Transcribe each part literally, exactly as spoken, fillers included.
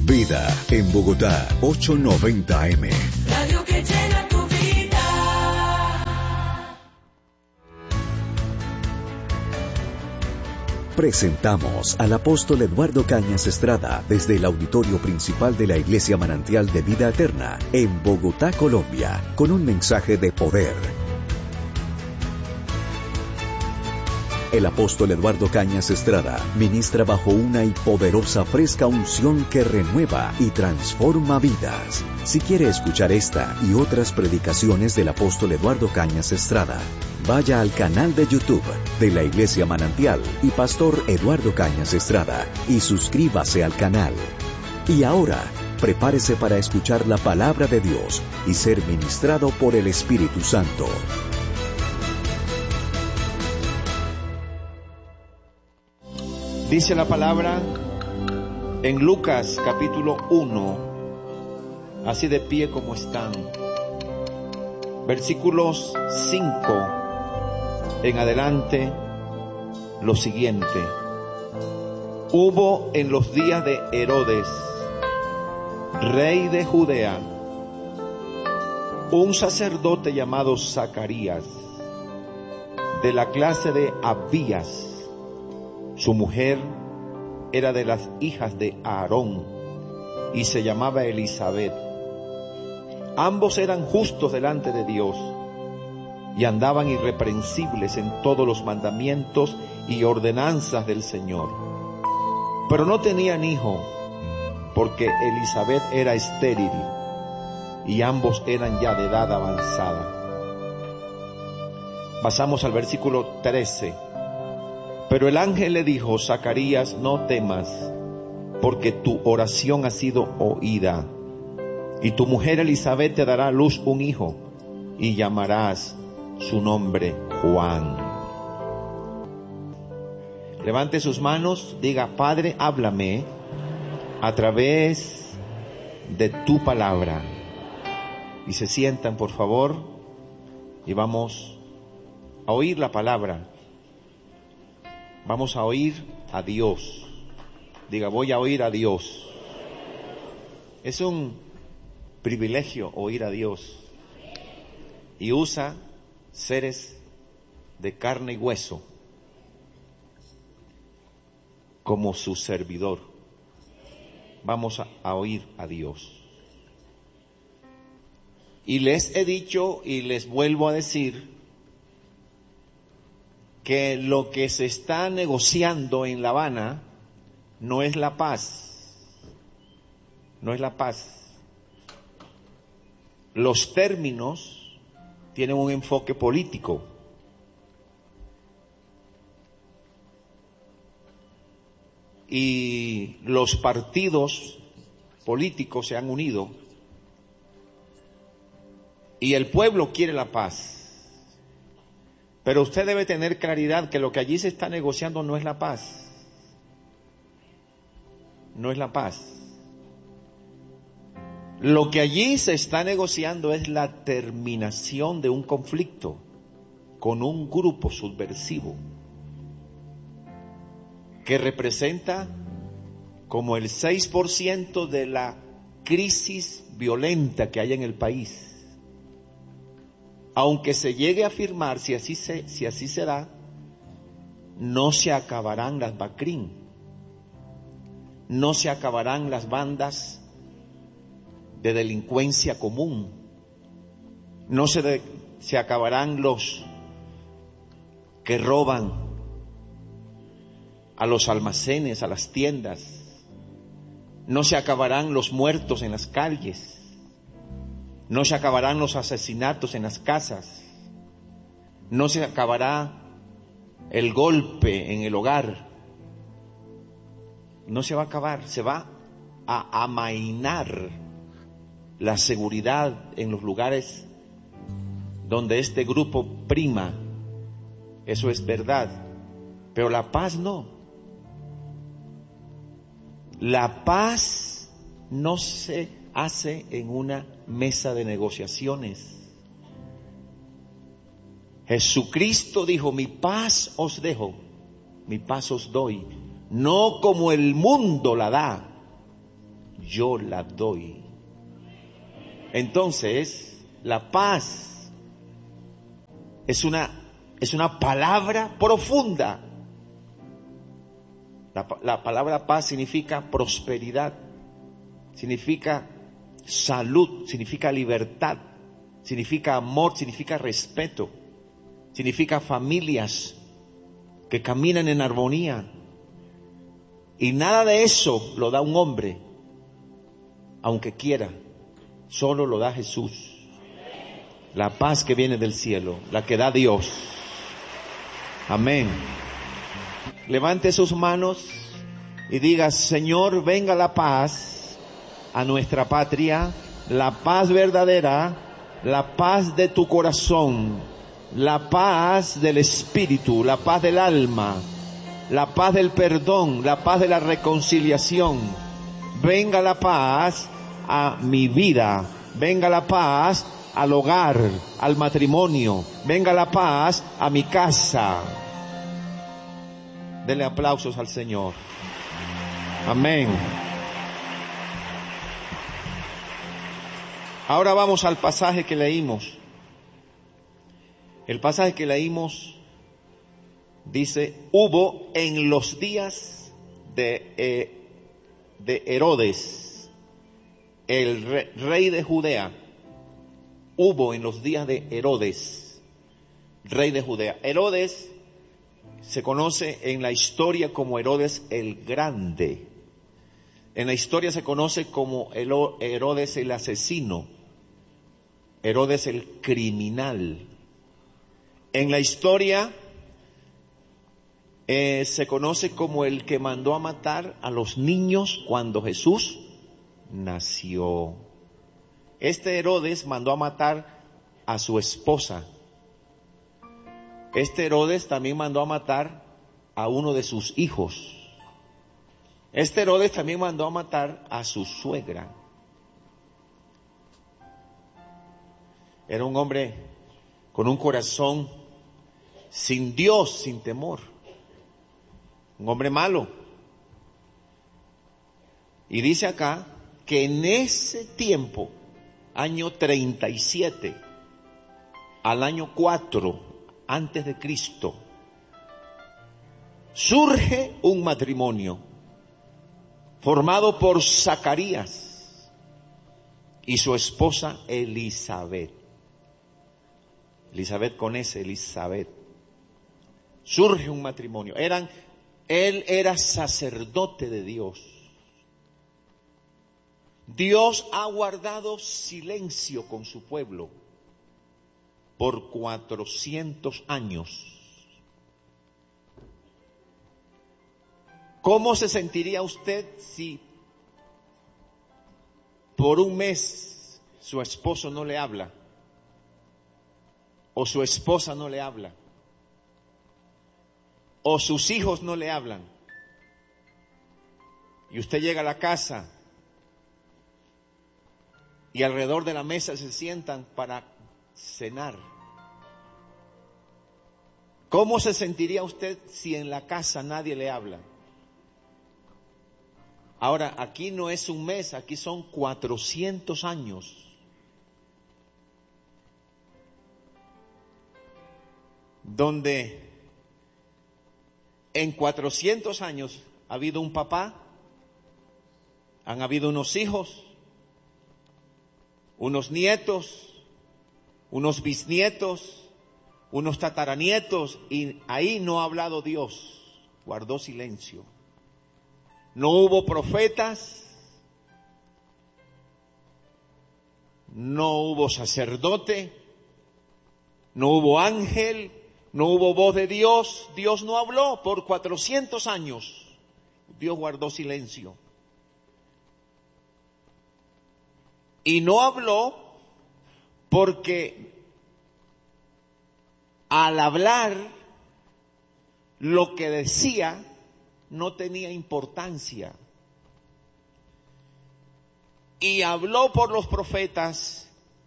Vida en Bogotá, ochocientos noventa eme. Radio que llena tu vida. Presentamos al apóstol Eduardo Cañas Estrada desde el auditorio principal de la Iglesia Manantial de Vida Eterna en Bogotá, Colombia, con un mensaje de poder. El apóstol Eduardo Cañas Estrada ministra bajo una y poderosa fresca unción que renueva y transforma vidas. Si quiere escuchar esta y otras predicaciones del apóstol Eduardo Cañas Estrada, vaya al canal de YouTube de la Iglesia Manantial y Pastor Eduardo Cañas Estrada y suscríbase al canal. Y ahora, prepárese para escuchar la palabra de Dios y ser ministrado por el Espíritu Santo. Dice la palabra en Lucas capítulo uno, así de pie como están, versículos cinco en adelante, lo siguiente: hubo en los días de Herodes, rey de Judea, un sacerdote llamado Zacarías, de la clase de Abías. Su mujer era de las hijas de Aarón y se llamaba Elisabet. Ambos eran justos delante de Dios y andaban irreprensibles en todos los mandamientos y ordenanzas del Señor. Pero no tenían hijo, porque Elisabet era estéril y ambos eran ya de edad avanzada. Pasamos al versículo trece. Pero el ángel le dijo: Zacarías, no temas, porque tu oración ha sido oída, y tu mujer Elisabet te dará a luz un hijo, y llamarás su nombre Juan. Levante sus manos, diga: Padre, háblame a través de tu palabra. Y se sientan, por favor, y vamos a oír la palabra. Vamos a oír a Dios. Diga: voy a oír a Dios. Es un privilegio oír a Dios. Y usa seres de carne y hueso como su servidor. Vamos a, a oír a Dios. Y les he dicho y les vuelvo a decir que lo que se está negociando en La Habana no es la paz, no es la paz. Los términos tienen un enfoque político. Y los partidos políticos se han unido y el pueblo quiere la paz. Pero usted debe tener claridad que lo que allí se está negociando no es la paz. No es la paz. Lo que allí se está negociando es la terminación de un conflicto con un grupo subversivo que representa como el seis por ciento de la crisis violenta que hay en el país. Aunque se llegue a afirmar, si así se, si así se da, no se acabarán las Bacrín, no se acabarán las bandas de delincuencia común, no se, de, se acabarán los que roban a los almacenes, a las tiendas, no se acabarán los muertos en las calles, no se acabarán los asesinatos en las casas, no se acabará el golpe en el hogar, no se va a acabar, se va a amainar la seguridad en los lugares donde este grupo prima. Eso es verdad, pero la paz no. La paz no se hace en una mesa de negociaciones. Jesucristo dijo: mi paz os dejo, mi paz os doy, no como el mundo la da. yo la doy. Entonces, la paz es una, es una palabra profunda. La, la palabra paz significa prosperidad, significa salud, significa libertad, significa amor, significa respeto, significa familias que caminan en armonía. Y nada de eso lo da un hombre, aunque quiera, solo lo da Jesús. La paz que viene del cielo, la que da Dios. Amén. Levante sus manos y diga: Señor, venga la paz a nuestra patria, la paz verdadera, la paz de tu corazón, la paz del espíritu, la paz del alma, la paz del perdón, la paz de la reconciliación. Venga la paz a mi vida, venga la paz al hogar, al matrimonio, venga la paz a mi casa. Denle aplausos al Señor. Amén. Ahora vamos al pasaje que leímos. El pasaje que leímos dice: hubo en los días de, eh, de Herodes, el re, rey de Judea. Hubo en los días de Herodes, rey de Judea. Herodes se conoce en la historia como Herodes el Grande. En la historia se conoce como Herodes el asesino, Herodes el criminal. En la historia eh, se conoce como el que mandó a matar a los niños cuando Jesús nació. Este Herodes mandó a matar a su esposa. Este Herodes también mandó a matar a uno de sus hijos. Este Herodes también mandó a matar a su suegra. Era un hombre con un corazón sin Dios, sin temor. Un hombre malo. Y dice acá que en ese tiempo, año treinta y siete, al año cuatro antes de Cristo, surge un matrimonio formado por Zacarías y su esposa Elizabeth. Elizabeth con ese, Elizabeth. Surge un matrimonio. Eran, él era sacerdote de Dios. Dios ha guardado silencio con su pueblo por cuatrocientos años. ¿Cómo se sentiría usted si por un mes su esposo no le habla? O su esposa no le habla. O sus hijos no le hablan. Y usted llega a la casa y alrededor de la mesa se sientan para cenar. ¿Cómo se sentiría usted si en la casa nadie le habla? Ahora, aquí no es un mes, aquí son cuatrocientos años. Donde en cuatrocientos años ha habido un papá, han habido unos hijos, unos nietos, unos bisnietos, unos tataranietos, y ahí no ha hablado Dios, guardó silencio. No hubo profetas, no hubo sacerdote, no hubo ángel, no hubo voz de Dios. Dios no habló por cuatrocientos años. Dios guardó silencio. Y no habló porque al hablar lo que decía no tenía importancia. Y habló por los profetas,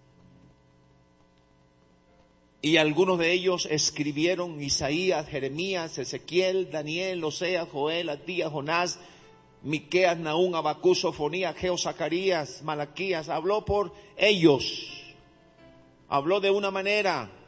y algunos de ellos escribieron: Isaías, Jeremías, Ezequiel, Daniel, Oseas, Joel, Abdías, Jonás, Miqueas, Nahum, Abacú, Sofonías, Ageo, Zacarías, Malaquías. Habló por ellos. Habló de una manera.